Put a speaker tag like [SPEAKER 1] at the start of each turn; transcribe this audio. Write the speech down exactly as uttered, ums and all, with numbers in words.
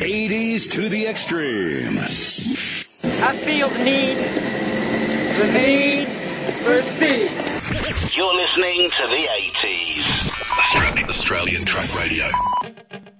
[SPEAKER 1] eighties to the extreme.
[SPEAKER 2] I feel the need, the need for speed.
[SPEAKER 3] You're listening to the eighties.
[SPEAKER 4] Australian Track Radio.